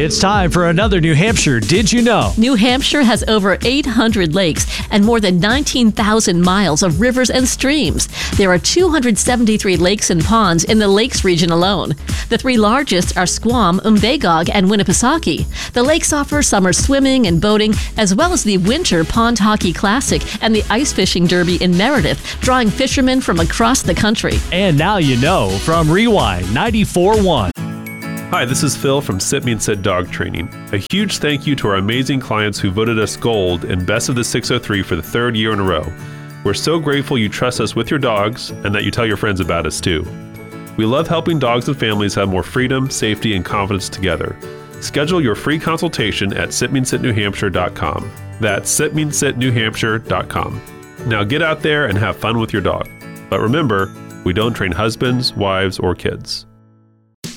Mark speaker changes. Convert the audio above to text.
Speaker 1: It's time for another New Hampshire Did You Know?
Speaker 2: New Hampshire has over 800 lakes and more than 19,000 miles of rivers and streams. There are 273 lakes and ponds in the Lakes region alone. The three largest are Squam, Umbagog, and Winnipesaukee. The lakes offer summer swimming and boating, as well as the Winter Pond Hockey Classic and the Ice Fishing Derby in Meredith, drawing fishermen from across the country.
Speaker 1: And now you know from Rewind 94.1.
Speaker 3: Hi, this is Phil from Sit Means Sit Dog Training. A huge thank you to our amazing clients who voted us gold and best of the 603 for the third year in a row. We're so grateful you trust us with your dogs and that you tell your friends about us too. We love helping dogs and families have more freedom, safety, and confidence together. Schedule your free consultation at sitmeansitnewhampshire.com. That's sitmeansitnewhampshire.com. Now get out there and have fun with your dog. But remember, we don't train husbands, wives, or kids.